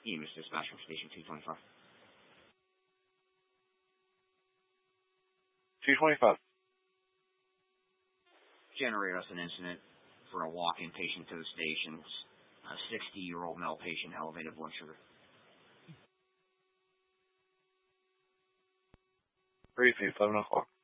EMS dispatch from station 225. 225. Generate us an incident for a walk-in patient to the station. A 60-year-old male patient, elevated blood sugar. Briefing, 7 o'clock.